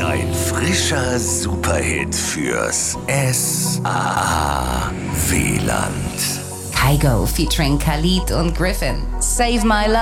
Dein frischer Superhit fürs SAA-WLAND. Kygo featuring Khalid und Griffin. Save My Love.